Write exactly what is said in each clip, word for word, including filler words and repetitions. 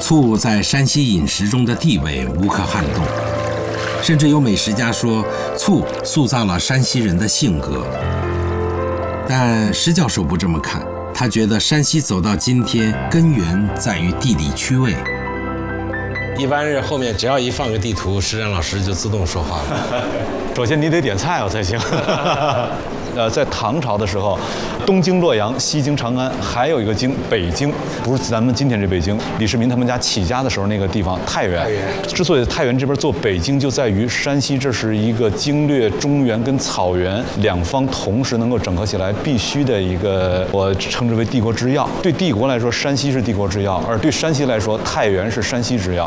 醋在山西饮食中的地位无可撼动，甚至有美食家说，醋塑造了山西人的性格。但施教授不这么看，他觉得山西走到今天，根源在于地理区位。一般是后面只要一放个地图，施展老师就自动说话了。 首先你得点菜哦才行。呃，在唐朝的时候，东经洛阳，西经长安，还有一个经北京，不是咱们今天这北京。李世民他们家起家的时候那个地方太原，之所以太原这边做北京，就在于山西这是一个经略中原跟草原两方同时能够整合起来必须的一个，我称之为帝国之要。对帝国来说，山西是帝国之要，而对山西来说，太原是山西之要。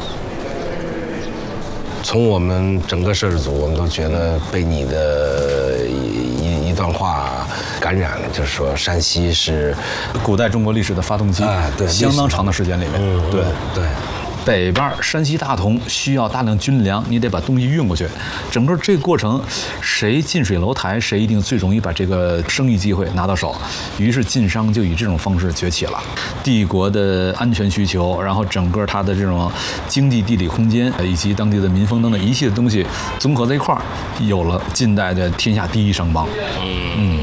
从我们整个摄制组，我们都觉得被你的一一段话感染了，就是说山西是古代中国历史的发动机啊，对， 相当长的时间里面， 嗯、 对对。 北边山西大同需要大量军粮，你得把东西运过去。整个这个过程，谁近水楼台，谁一定最容易把这个生意机会拿到手。于是晋商就以这种方式崛起了。帝国的安全需求，然后整个它的这种经济地理空间，以及当地的民风等等一系列东西综合在一块儿，有了近代的天下第一商帮。嗯。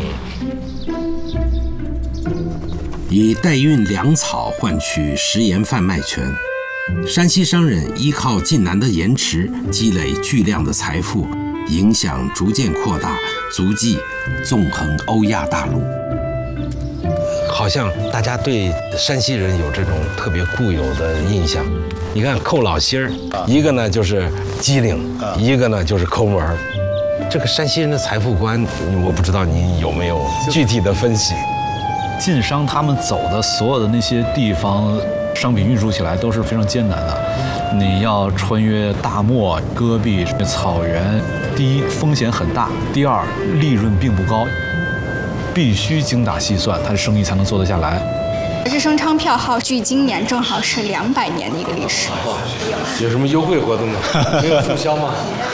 以代运粮草换取食盐贩卖权。山西商人依靠晋南的盐池积累巨量的财富，影响逐渐扩大，足迹纵横欧亚大陆。好像大家对山西人有这种特别固有的印象。你看寇老心儿，一个呢就是机灵，一个呢就是抠门儿。这个山西人的财富观，我不知道你有没有具体的分析。 晋商他们走的所有的那些地方，商品运输起来都是非常艰难的。你要穿越大漠、戈壁、草原，第一风险很大，第二利润并不高，必须精打细算，他的生意才能做得下来。 日升昌票号距今年正好是两百年的一个历史。 有什么优惠活动吗？没有促销吗？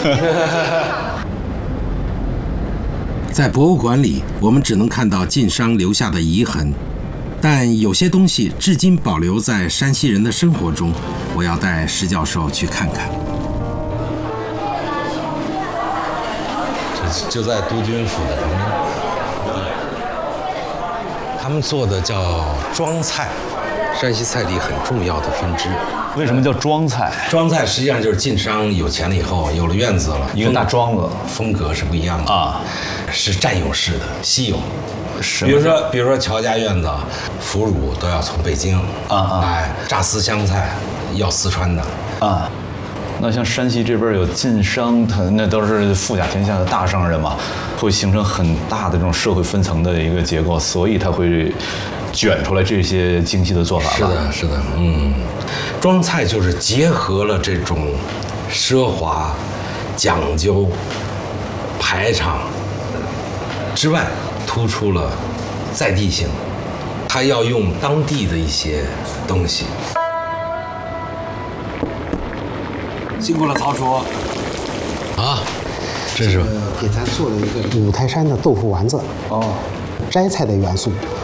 在博物馆里，我们只能看到晋商留下的遗痕。但有些东西至今保留在山西人的生活中，我要带施教授去看看。这就在督军府的旁边，他们做的叫庄菜，山西菜里很重要的分支。 为什么叫庄菜？ 庄菜实际上就是晋商有钱了以后，有了院子了， 一个大庄子， 风格是不一样的啊， 是占有式的，稀有。比如说，比如说乔家院子，腐乳都要从北京啊啊， 哎，炸丝香菜要四川的啊。那像山西这边有晋商，他那都是富甲天下的大商人嘛，会形成很大的这种社会分层的一个结构，所以他会卷出来这些精细的做法。 是的，是的，嗯，庄菜就是结合了这种奢华、讲究、排场之外，突出了在地性，他要用当地的一些东西。辛苦了，曹厨。啊，这是给咱做了一个五台山的豆腐丸子。哦，摘菜的元素